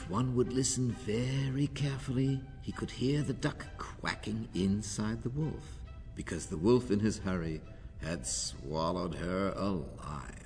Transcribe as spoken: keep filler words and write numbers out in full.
if one would listen very carefully, he could hear the duck quacking inside the wolf, because the wolf in his hurry had swallowed her alive.